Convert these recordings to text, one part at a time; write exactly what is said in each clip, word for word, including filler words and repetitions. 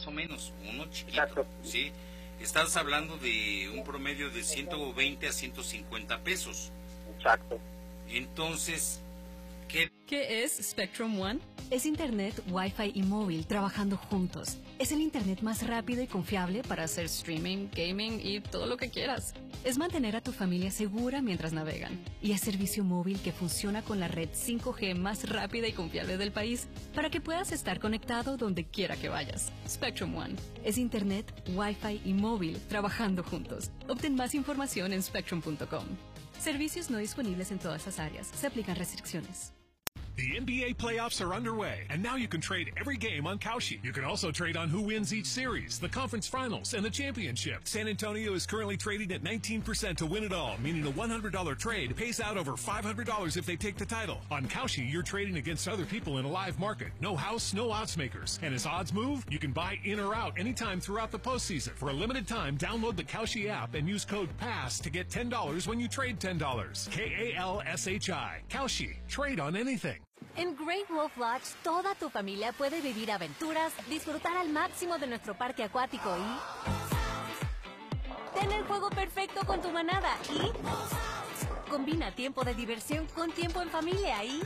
o menos, uno chiquito. Exacto. Sí, estás hablando de un promedio de ciento veinte a ciento cincuenta pesos. Exacto. Entonces, ¿qué? ¿Qué es Spectrum One? Es Internet, Wi-Fi y móvil trabajando juntos. Es el Internet más rápido y confiable para hacer streaming, gaming y todo lo que quieras. Es mantener a tu familia segura mientras navegan. Y es servicio móvil que funciona con la red cinco G más rápida y confiable del país para que puedas estar conectado donde quiera que vayas. Spectrum One. Es Internet, Wi-Fi y móvil trabajando juntos. Obtén más información en spectrum punto com. Servicios no disponibles en todas las áreas. Se aplican restricciones. The N B A playoffs are underway, and now you can trade every game on Kalshi. You can also trade on who wins each series, the conference finals, and the championship. San Antonio is currently trading at nineteen percent to win it all, meaning a one hundred dollars trade pays out over five hundred dollars if they take the title. On Kalshi, you're trading against other people in a live market. No house, no odds makers. And as odds move, you can buy in or out anytime throughout the postseason. For a limited time, download the Kalshi app and use code PASS to get ten dollars when you trade ten dollars. K A L S H I. Kalshi. Trade on anything. En Great Wolf Lodge, toda tu familia puede vivir aventuras, disfrutar al máximo de nuestro parque acuático y tener el juego perfecto con tu manada y combina tiempo de diversión con tiempo en familia y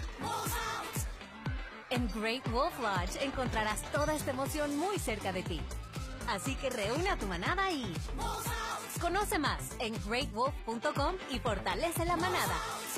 en Great Wolf Lodge encontrarás toda esta emoción muy cerca de ti. Así que reúne a tu manada y conoce más en great wolf punto com y fortalece la manada.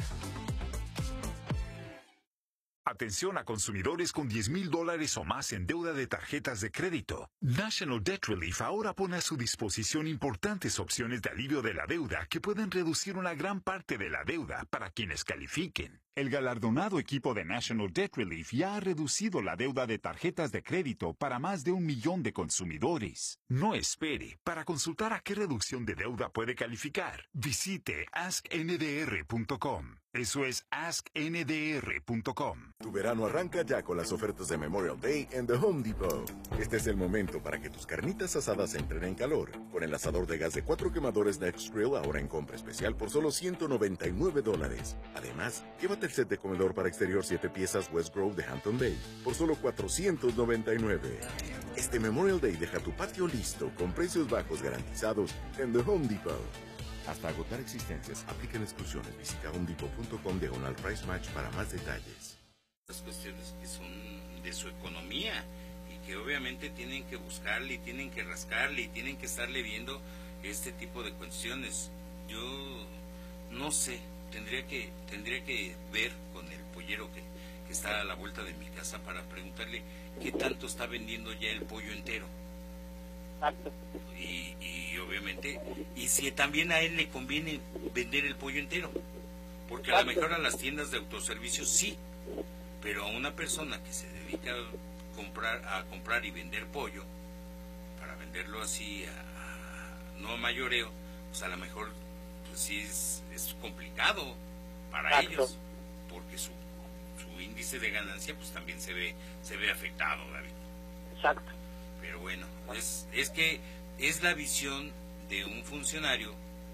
Atención a consumidores con diez mil dólares o más en deuda de tarjetas de crédito. National Debt Relief ahora pone a su disposición importantes opciones de alivio de la deuda que pueden reducir una gran parte de la deuda para quienes califiquen. El galardonado equipo de National Debt Relief ya ha reducido la deuda de tarjetas de crédito para más de un millón de consumidores. No espere. Para consultar a qué reducción de deuda puede calificar, visite ask n d r punto com. Eso es ask n d r punto com. Tu verano arranca ya con las ofertas de Memorial Day en The Home Depot. Este es el momento para que tus carnitas asadas entren en calor. Con el asador de gas de cuatro quemadores Next Grill ahora en compra especial por solo ciento noventa y nueve dólares. Además, llévate el set de comedor para exterior siete piezas West Grove de Hampton Bay por solo cuatrocientos noventa y nueve. Este Memorial Day deja tu patio listo con precios bajos garantizados en The Home Depot. Hasta agotar existencias, aplican exclusiones. Visita home depot punto com diagonal price match para más detalles. Las cuestiones que son de su economía y que obviamente tienen que buscarle y tienen que rascarle y tienen que estarle viendo este tipo de cuestiones. Yo no sé, tendría que tendría que ver con el pollero que, que está a la vuelta de mi casa para preguntarle qué tanto está vendiendo ya el pollo entero. Exacto. Y, y obviamente, y si también a él le conviene vender el pollo entero, porque a lo mejor a las tiendas de autoservicio sí, pero a una persona que se dedica a comprar, a comprar y vender pollo, para venderlo así, a, a, no a mayoreo, pues a lo mejor pues sí es, es complicado para Exacto. ellos, porque su, su índice de ganancia pues también se ve, se ve afectado, David. Exacto. Pero bueno, es, es que es la visión de un funcionario.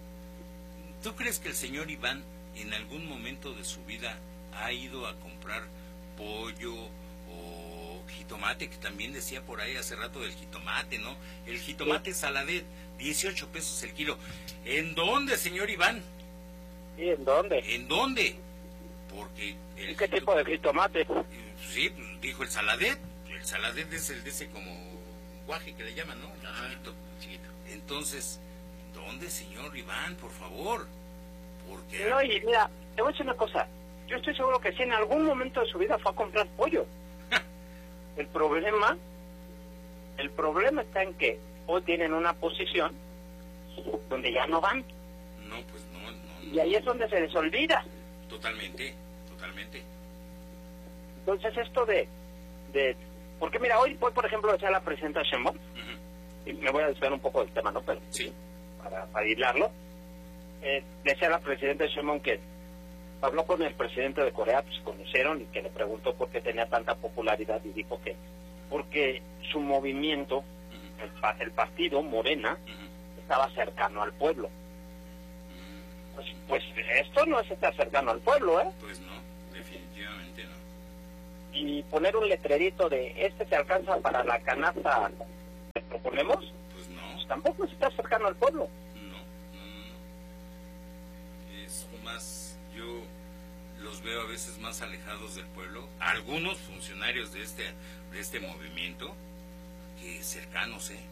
¿Tú crees que el señor Iván en algún momento de su vida ha ido a comprar pollo o jitomate, que también decía por ahí hace rato del jitomate, ¿no? El jitomate sí. Saladet, dieciocho pesos el kilo. ¿En dónde, señor Iván? Sí, ¿en dónde? ¿En dónde? Porque el ¿Qué tipo de jitomate? Sí, pues, dijo el Saladet. El Saladet es el de ese como guaje que le llaman, ¿no? Ajá, chiquito, chiquito. Entonces, ¿dónde, señor Iván, por favor? Porque... No, y mira, te voy a decir una cosa. Yo estoy seguro que si en algún momento de su vida fue a comprar pollo. El problema, el problema está en que hoy tienen una posición donde ya no van. No, pues no, no, no. Y ahí es donde se les olvida. Totalmente, totalmente. Entonces esto de, de porque mira, hoy, hoy por ejemplo, decía la presidenta Sheinbaum, uh-huh. y me voy a desviar un poco del tema, ¿no? Pero sí. Para, para hilarlo, eh, decía la presidenta Sheinbaum que habló con el presidente de Corea, pues se conocieron y que le preguntó por qué tenía tanta popularidad y dijo que porque su movimiento, uh-huh. el, el partido Morena, uh-huh. estaba cercano al pueblo. Uh-huh. Pues, pues esto no es estar cercano al pueblo, ¿eh? Pues no, definitivamente no. Y poner un letrerito de este se alcanza para la canasta proponemos, Pues no. pues tampoco se está cercano al pueblo. No, no, no, no. Es más, yo los veo a veces más alejados del pueblo, algunos funcionarios de este, de este movimiento, que cercanos, ¿eh?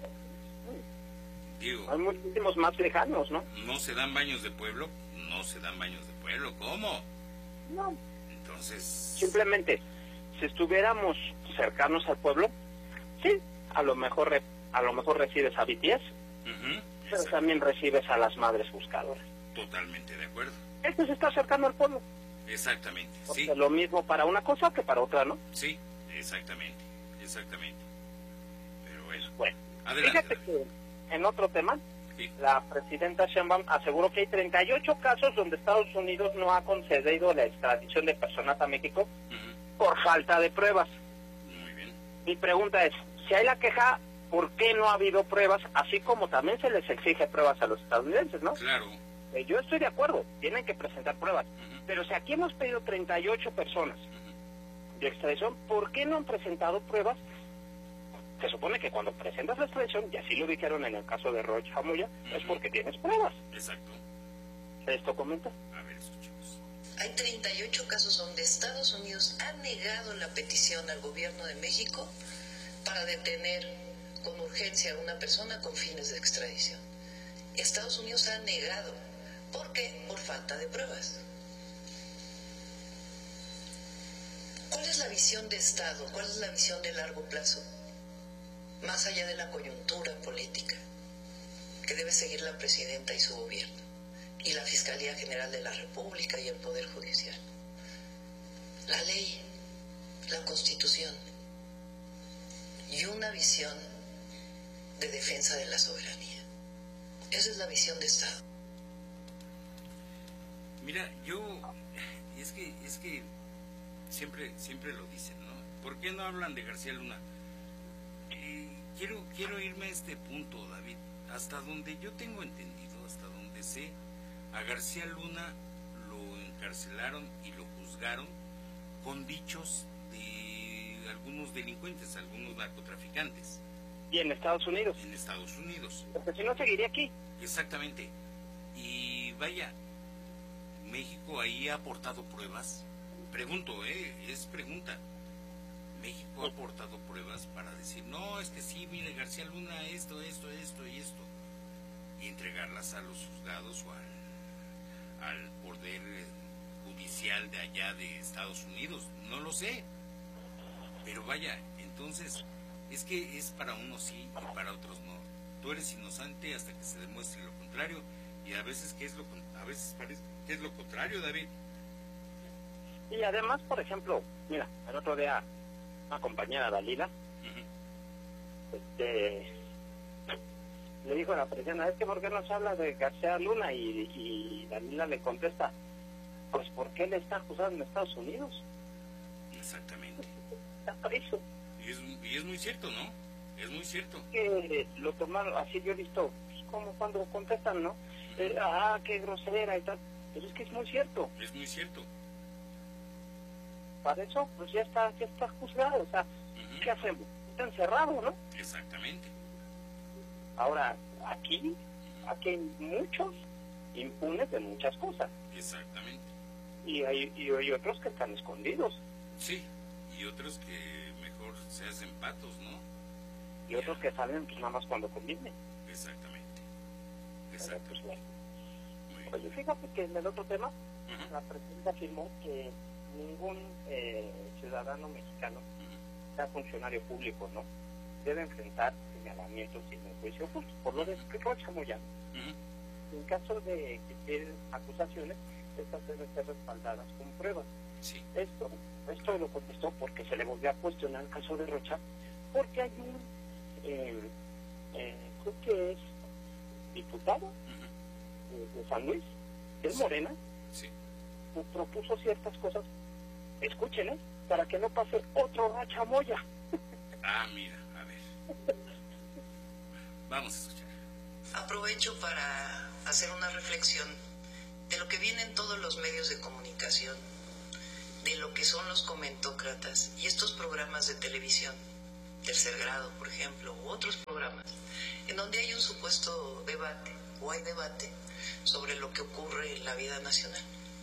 Digo, Hay muchísimos más lejanos, ¿no? no se dan baños de pueblo, no se dan baños de pueblo, ¿cómo? No. Entonces... Simplemente, si estuviéramos cercanos al pueblo, sí, a lo mejor re- a lo mejor recibes a B T S, uh-huh, pero también recibes a las madres buscadoras. totalmente de acuerdo. Esto se está acercando al pueblo. Exactamente, Porque sí, lo mismo para una cosa que para otra, ¿no? sí, exactamente, exactamente. Pero bueno, Bueno, adelante. fíjate que en otro tema, Sí. la presidenta Sheinbaum aseguró que hay treinta y ocho casos donde Estados Unidos no ha concedido la extradición de personas a México Ujú, por falta de pruebas. muy bien. Mi pregunta es, si hay la queja, ¿por qué no ha habido pruebas? Así como también se les exige pruebas a los estadounidenses, ¿no? Claro. Eh, yo estoy de acuerdo, tienen que presentar pruebas. Ujú, Pero si aquí hemos pedido treinta y ocho personas ujú. de extradición, ¿por qué no han presentado pruebas? Se supone que cuando presentas la extradición, y así lo dijeron en el caso de Roch Hamuya, es Ujú. porque tienes pruebas. Exacto. ¿Esto comenta? A ver, escuchemos. Hay treinta y ocho casos donde Estados Unidos ha negado la petición al gobierno de México para detener con urgencia a una persona con fines de extradición. Estados Unidos ha negado. ¿Por qué? Por falta de pruebas. ¿Cuál es la visión de Estado? ¿Cuál es la visión de largo plazo? Más allá de la coyuntura política que debe seguir la presidenta y su gobierno, y la Fiscalía General de la República y el Poder Judicial. La ley, la Constitución y una visión de defensa de la soberanía. Esa es la visión de Estado. Mira, yo... Es que, es que siempre, siempre lo dicen, ¿no? ¿Por qué no hablan de García Luna? Eh, quiero, quiero irme a este punto, David. Hasta donde yo tengo entendido, hasta donde sé, a García Luna lo encarcelaron y lo juzgaron con dichos de algunos delincuentes, algunos narcotraficantes. Y en Estados Unidos. En Estados Unidos. Porque si no, seguiría aquí. Exactamente. Y vaya, México ahí ha aportado pruebas. Pregunto, ¿eh? Es pregunta. México ha aportado pruebas para decir, no, es que sí, mire, García Luna, esto, esto, esto y esto. Y entregarlas a los juzgados o al, al poder judicial de allá de Estados Unidos. No lo sé. Pero vaya, entonces, es que es para unos sí y para otros no. Tú eres inocente hasta que se demuestre lo contrario. Y a veces, ¿qué es lo, a veces parece que es lo contrario, David? Y además, por ejemplo, mira, el otro día una compañera, Dalila, Uh-huh. este, le dijo a la presidenta, es que ¿por qué no se habla de García Luna? Y, y Dalila le contesta, pues ¿por qué le está acusado en Estados Unidos? Exactamente. Está preso. Y es, y es muy cierto, ¿no? Es muy cierto. Que lo tomaron, así yo he visto, pues, como cuando contestan, ¿no? Eh, ah, qué grosera y tal. Pero es que es muy cierto. Es muy cierto. Para eso, pues ya está, ya está juzgado. O sea, Uh-huh. ¿qué hacemos? Está encerrado, ¿no? Exactamente. Ahora, aquí, aquí hay muchos impunes de muchas cosas. Exactamente. Y hay, y hay otros que están escondidos. Sí. Y otros que mejor se hacen patos, ¿no? Y otros que salen pues, nada más cuando conviene. Exactamente. Pero, Exacto. pues, bueno. Muy bien. Oye, fíjate que en el otro tema, Ujú. la presidenta afirmó que ningún eh, ciudadano mexicano, Ujú. sea funcionario público, ¿no?, debe enfrentar señalamientos sin un juicio justo, por lo de Rocha Moyano. Ujú. En caso de que tienen acusaciones, estas deben ser respaldadas con pruebas. Sí. Esto, esto lo contestó porque se le volvió a cuestionar el caso de Rocha, porque hay un, eh, eh, creo que es diputado Ujú. de, de San Luis, de Sí. Morena, Sí. que propuso ciertas cosas, escuchen, ¿eh?, para que no pase otro Rocha Moya. Ah, mira, a ver. Vamos a escuchar. Aprovecho para hacer una reflexión de lo que viene en todos los medios de comunicación, de lo que son los comentócratas y estos programas de televisión, Tercer Grado, por ejemplo, u otros programas programas en donde hay un supuesto debate o hay debate sobre lo que ocurre en la vida nacional.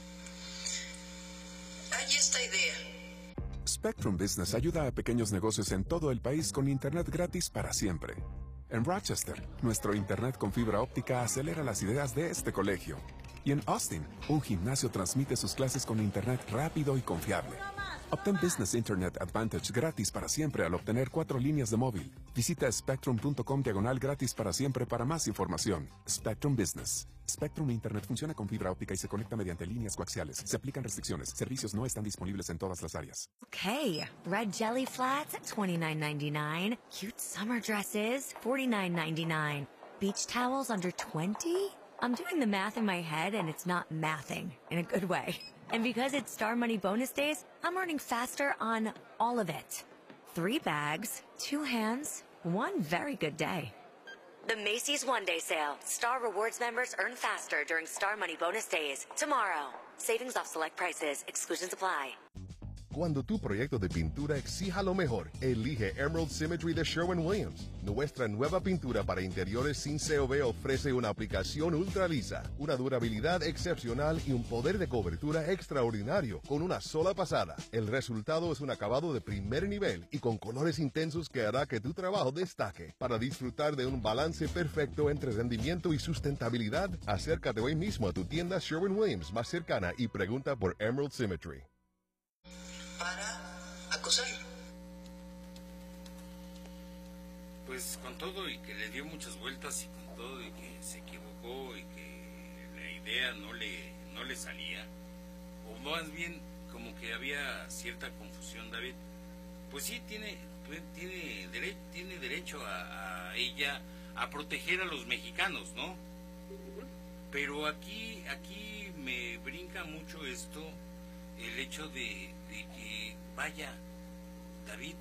Hay esta idea. Spectrum Business ayuda a pequeños negocios en todo el país con internet gratis para siempre. En Rochester, nuestro internet con fibra óptica acelera las ideas de este colegio. Y en Austin, un gimnasio transmite sus clases con internet rápido y confiable. Obtén Business Internet Advantage gratis para siempre al obtener cuatro líneas de móvil. Visita spectrum punto com diagonal gratis para siempre para más información. Spectrum Business. Spectrum Internet funciona con fibra óptica y se conecta mediante líneas coaxiales. Se aplican restricciones. Servicios no están disponibles en todas las áreas. Okay, red jelly flats at twenty-nine ninety-nine. Cute summer dresses, forty-nine ninety-nine. Beach towels under twenty? I'm doing the math in my head and it's not mathing in a good way. And because it's Star Money bonus days, I'm earning faster on all of it. Three bags, two hands, one very good day. The Macy's One Day Sale. Star Rewards members earn faster during Star Money bonus days. Tomorrow. Savings off select prices. Exclusions apply. Cuando tu proyecto de pintura exija lo mejor, elige Emerald Symmetry de Sherwin-Williams. Nuestra nueva pintura para interiores sin C O V ofrece una aplicación ultra lisa, una durabilidad excepcional y un poder de cobertura extraordinario con una sola pasada. El resultado es un acabado de primer nivel y con colores intensos que hará que tu trabajo destaque. Para disfrutar de un balance perfecto entre rendimiento y sustentabilidad, acércate hoy mismo a tu tienda Sherwin-Williams más cercana y pregunta por Emerald Symmetry. Para acosarlo. Pues con todo y que le dio muchas vueltas y con todo y que se equivocó y que la idea no le no le salía, o más bien como que había cierta confusión, David, pues sí tiene tiene derecho tiene derecho a, a ella a proteger a los mexicanos, ¿no? Pero aquí aquí me brinca mucho esto, el hecho de, de que, vaya, David,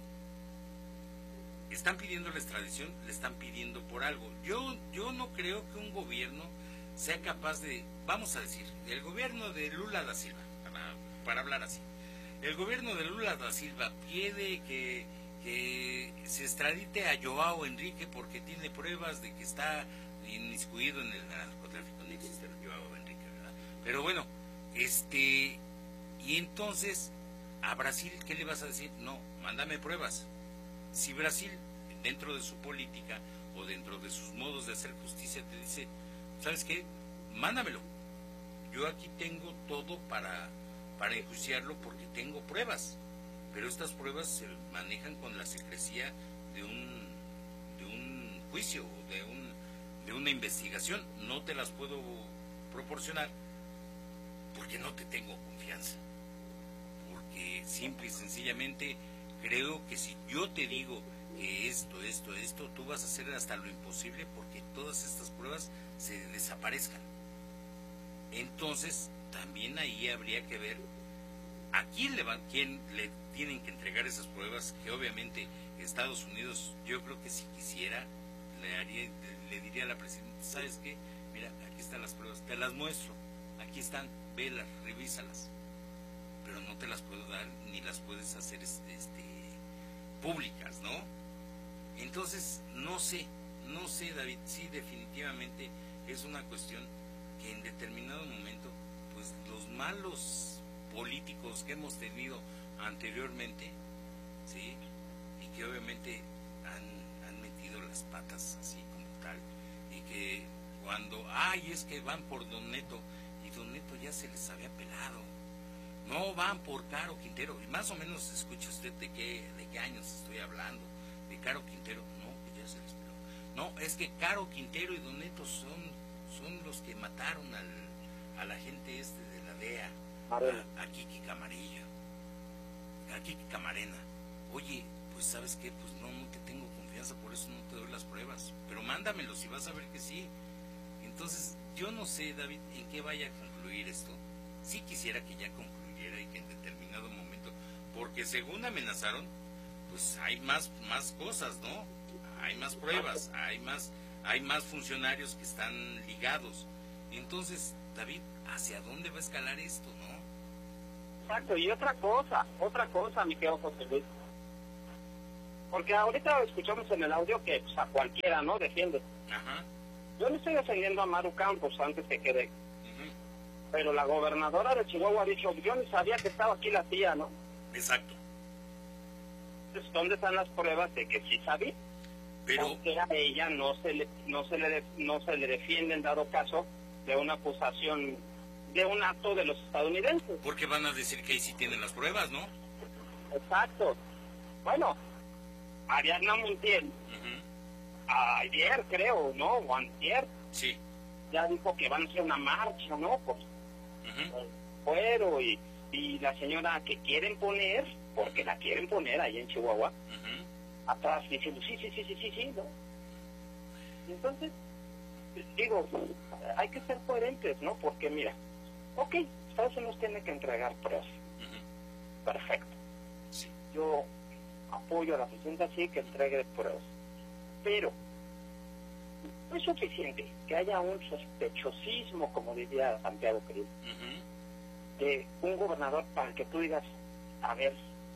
están pidiendo la extradición, le están pidiendo por algo. Yo yo no creo que un gobierno sea capaz de, vamos a decir, el gobierno de Lula da Silva, para, para hablar así, el gobierno de Lula da Silva pide que, que se extradite a Joao Enrique porque tiene pruebas de que está inmiscuido en el narcotráfico. No existe el Joao Enrique, ¿verdad? Pero bueno, este... Y entonces, a Brasil, ¿qué le vas a decir? No, mándame pruebas. Si Brasil, dentro de su política o dentro de sus modos de hacer justicia, te dice, ¿sabes qué? Mándamelo. Yo aquí tengo todo para, para enjuiciarlo porque tengo pruebas. Pero estas pruebas se manejan con la secrecía de un, de un juicio, de, un, de una investigación. No te las puedo proporcionar porque no te tengo confianza. Porque simple y sencillamente creo que si yo te digo que esto, esto, esto, tú vas a hacer hasta lo imposible porque todas estas pruebas se desaparezcan. Entonces, también ahí habría que ver a quién le, van, quién le tienen que entregar esas pruebas, que obviamente Estados Unidos, yo creo que si quisiera, le, haría, le diría a la presidenta, ¿sabes qué? Mira, aquí están las pruebas, te las muestro, aquí están, velas, revísalas. Pero no te las puedo dar ni las puedes hacer este, este, públicas, ¿no? Entonces, no sé, no sé, David, sí, definitivamente es una cuestión que en determinado momento, pues los malos políticos que hemos tenido anteriormente, ¿sí? Y que obviamente han, han metido las patas así como tal, y que cuando, ay, es que van por Don Neto, y Don Neto ya se les había pelado. No van por Caro Quintero, y más o menos escucha usted de qué, de qué años estoy hablando, de Caro Quintero, no, que ya se les peló. No, es que Caro Quintero y Don Neto son, son los que mataron al, a la gente este de la D E A, a, a Kiki Camarillo, a Kiki Camarena. Oye, pues ¿sabes qué? Pues no, no te tengo confianza, por eso no te doy las pruebas, pero mándamelos y vas a ver que sí. Entonces, yo no sé, David, en qué vaya a concluir esto. Sí quisiera que ya concluyera y que en determinado momento, porque según amenazaron, pues hay más más cosas, ¿no? Hay más pruebas, hay más hay más funcionarios que están ligados. Entonces, David, ¿hacia dónde va a escalar esto, no? Exacto, y otra cosa, otra cosa, mi querido José Luis. Porque ahorita escuchamos en el audio que pues, a cualquiera, ¿no? Defiende. Ajá. Yo le estoy defendiendo a Maru Campos antes que quede. Uh-huh. Pero la gobernadora de Chihuahua ha dicho, yo ni sabía que estaba aquí la tía, ¿no? Exacto. Entonces, ¿dónde están las pruebas de que sí sabía? Pero porque a ella no se le no se le no se le defiende en dado caso de una acusación de un acto de los estadounidenses. Porque van a decir que ahí sí tienen las pruebas, ¿no? Exacto. Bueno, Ariadna Montiel, uh-huh. ayer creo, ¿no? O antier, sí. ya dijo que van a hacer una marcha, ¿no? Por uh-huh. fuero y, y la señora que quieren poner, porque la quieren poner ahí en Chihuahua, uh-huh. atrás diciendo sí, sí, sí, sí, sí, sí, ¿no? Entonces, digo, hay que ser coherentes, ¿no? Porque mira, ok, Estados Unidos tiene que entregar pruebas. Uh-huh. Perfecto. Sí. Yo apoyo a la presidenta sí que entregue pruebas. Pero no es suficiente que haya un sospechosismo, como diría Santiago Krill, uh-huh. de un gobernador para que tú digas, a ver,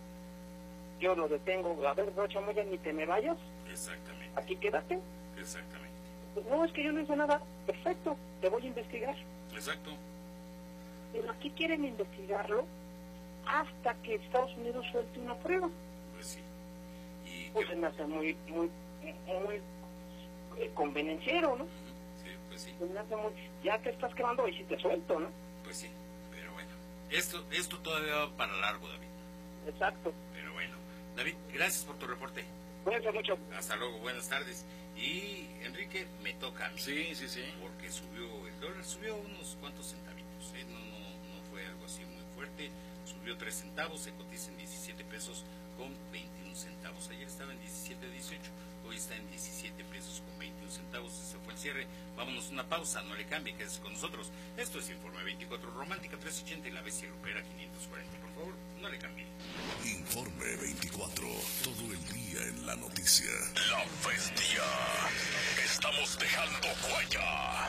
yo lo detengo, a ver, Rocha Moya, ni te me vayas. Exactamente. Aquí quédate. Exactamente. Pues no, es que yo no hice nada. Perfecto, te voy a investigar. Exacto. Pero aquí quieren investigarlo hasta que Estados Unidos suelte una prueba. Pues sí. Y pues se me hace muy, muy, muy eh, convenenciero, ¿no? Sí, pues sí. Se me hace muy, ya te estás quemando y si te suelto, ¿no? Pues sí, pero bueno. Esto, esto todavía va para largo, David. Exacto. Pero bueno. David, gracias por tu reporte. Cuídense mucho. Hasta luego, buenas tardes. Y Enrique, me toca a mí. Sí, sí, sí. Porque subió, el dólar subió unos cuantos centavitos, ¿eh? No, no, no fue algo así muy fuerte. Subió tres centavos, se cotiza en diecisiete pesos con veintiún centavos. Ayer estaba en diecisiete dieciocho, hoy está en diecisiete pesos con veintiún centavos. Ese fue el cierre. Vámonos a una pausa, no le cambie, quédese con nosotros. Esto es Informe veinticuatro, Romántica trescientos ochenta y la Bestia Lupera quinientos cuarenta. Por favor, no le cambie. Informe veinticuatro, todo el día en la noticia. La Bestia. Estamos dejando huella.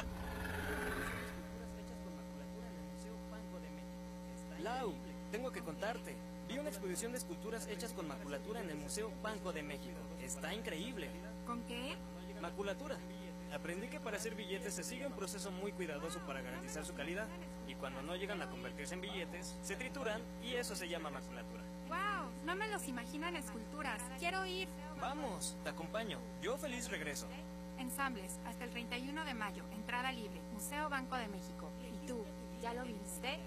Lau, tengo que contarte. Vi una exposición de esculturas hechas con maculatura en el Museo Banco de México. Está increíble. ¿Con qué? Maculatura. Aprendí que para hacer billetes se sigue un proceso muy cuidadoso para garantizar su calidad, y cuando no llegan a convertirse en billetes, se trituran y eso se llama maculatura. ¡Wow! No me los imagino en esculturas. Quiero ir. Vamos, te acompaño. Yo feliz regreso. Ensambles, hasta el treinta y uno de mayo, entrada libre, Museo Banco de México. ¿Y tú, ya lo viste?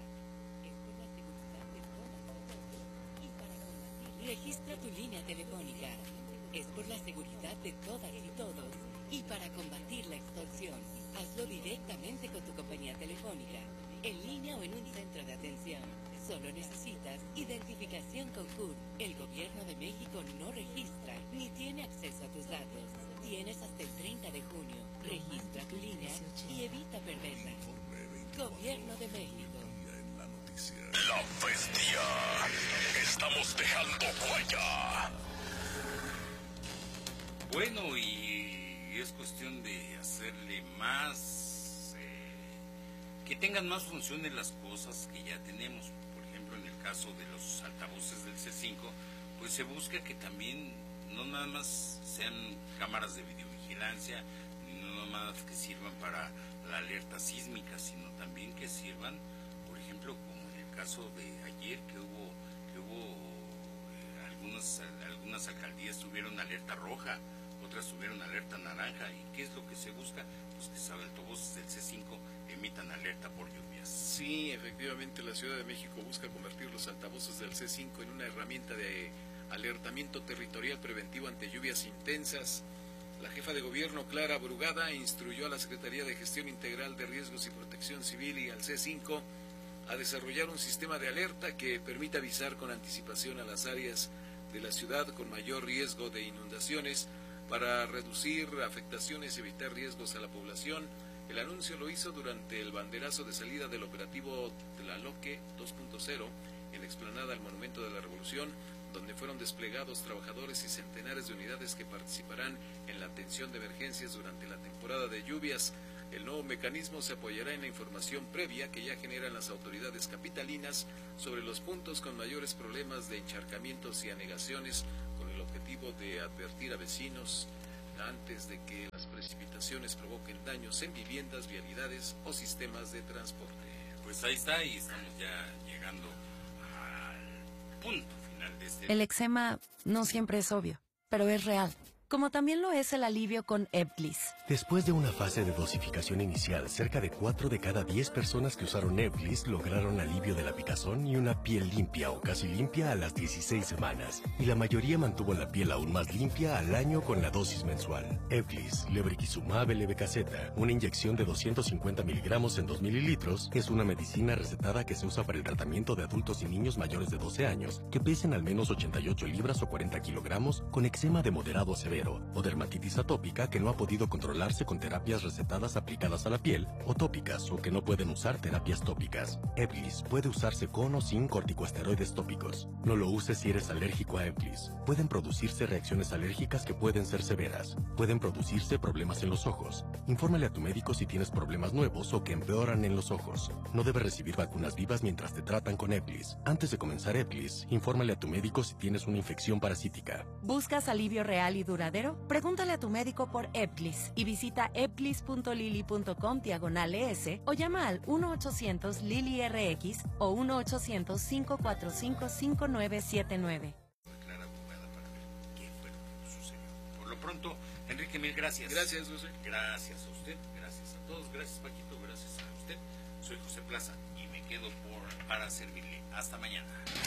Registra tu línea telefónica. Es por la seguridad de todas y todos y para combatir la extorsión. Hazlo directamente con tu compañía telefónica, en línea o en un centro de atención. Solo necesitas identificación con C U R. El Gobierno de México no registra ni tiene acceso a tus datos. Tienes hasta el treinta de junio. Registra tu línea y evita perderla. Gobierno de México. La Bestia. Estamos dejando huella. Bueno, y es cuestión de hacerle más, eh, que tengan más funciones las cosas que ya tenemos. Por ejemplo, en el caso de los altavoces del C cinco, pues se busca que también no nada más sean cámaras de videovigilancia, no nada más que sirvan para la alerta sísmica, sino también que sirvan, por ejemplo, como en el caso de ayer que hubo, que hubo eh, algunas, algunas alcaldías tuvieron alerta roja, otras tuvieron alerta naranja. ¿Y qué es lo que se busca? Pues que los altavoces del C cinco emitan alerta por lluvias. Sí, efectivamente la Ciudad de México busca convertir los altavoces del C cinco en una herramienta de alertamiento territorial preventivo ante lluvias intensas. La jefa de gobierno, Clara Brugada, instruyó a la Secretaría de Gestión Integral de Riesgos y Protección Civil y al C cinco a desarrollar un sistema de alerta que permita avisar con anticipación a las áreas de la ciudad con mayor riesgo de inundaciones para reducir afectaciones y evitar riesgos a la población. El anuncio lo hizo durante el banderazo de salida del operativo Tlaloque dos punto cero en la explanada al Monumento de la Revolución, donde fueron desplegados trabajadores y centenares de unidades que participarán en la atención de emergencias durante la temporada de lluvias. El nuevo mecanismo se apoyará en la información previa que ya generan las autoridades capitalinas sobre los puntos con mayores problemas de encharcamientos y anegaciones, con el el objetivo de advertir a vecinos antes de que las precipitaciones provoquen daños en viviendas, vialidades o sistemas de transporte. Pues ahí está, y estamos ya llegando al punto final de este... El eczema no siempre es obvio, pero es real. Como también lo es el alivio con Ebglyss. Después de una fase de dosificación inicial, cerca de cuatro de cada diez personas que usaron Ebglyss lograron alivio de la picazón y una piel limpia o casi limpia a las dieciséis semanas. Y la mayoría mantuvo la piel aún más limpia al año con la dosis mensual. Ebglyss, lebrikizumab levetaceta, una inyección de doscientos cincuenta miligramos en dos mililitros, es una medicina recetada que se usa para el tratamiento de adultos y niños mayores de doce años que pesen al menos ochenta y ocho libras o cuarenta kilogramos con eczema de moderado a severo o dermatitis atópica que no ha podido controlarse con terapias recetadas aplicadas a la piel o tópicas o que no pueden usar terapias tópicas. Ebglyss puede usarse con o sin corticosteroides tópicos. No lo uses si eres alérgico a Ebglyss. Pueden producirse reacciones alérgicas que pueden ser severas. Pueden producirse problemas en los ojos. Infórmale a tu médico si tienes problemas nuevos o que empeoran en los ojos. No debes recibir vacunas vivas mientras te tratan con Ebglyss. Antes de comenzar Ebglyss, infórmale a tu médico si tienes una infección parasítica. ¿Buscas alivio real y duradero? Pregúntale a tu médico por Ebglyss y visita ebglyss punto lili punto com diagonal es o llama al uno ochocientos Lili R X o uno ochocientos, cinco cuatro cinco, cinco nueve siete nueve. Por lo pronto, Enrique, mil gracias. Gracias, José. Gracias a usted, gracias a todos, gracias Paquito, gracias a usted. Soy José Plaza y me quedo por para servirle. Hasta mañana.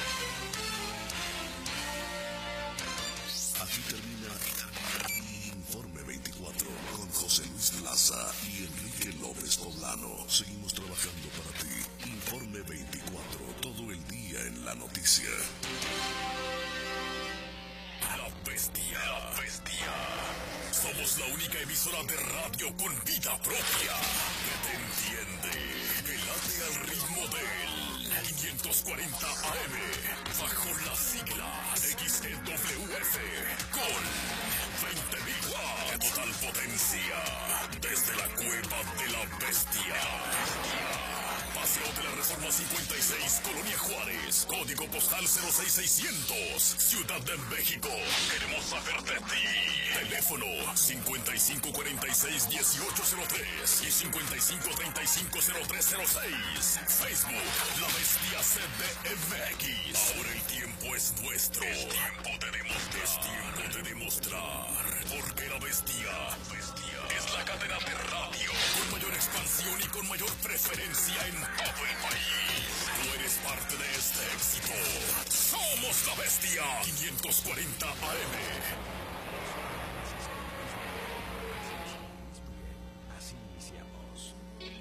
Aquí termina Informe veinticuatro con José Luis Plaza y Enrique López Poblano. Seguimos trabajando para ti. Informe veinticuatro, todo el día en la noticia. La Bestia. La Bestia. Somos la única emisora de radio con vida propia que te entiende, que late al ritmo del quinientos cuarenta A M, bajo las siglas X E W F, con veinte mil watts de total potencia, desde la cueva de la Bestia. Paseo de la Reforma cincuenta y seis, Colonia Juárez, código postal cero seis seiscientos, Ciudad de México. Queremos saber de ti. Teléfono cincuenta y cinco cuarenta y seis, dieciocho cero tres y cincuenta y cinco treinta y cinco, cero tres cero seis. Facebook, La Bestia C D M X. Ahora el tiempo es nuestro. Es tiempo de demostrar. Es tiempo de demostrar. Porque La Bestia, Bestia es la cadena de radio con mayor expansión y con mayor preferencia en todo el país. Tú eres parte de este éxito. Somos La Bestia. quinientos cuarenta A M.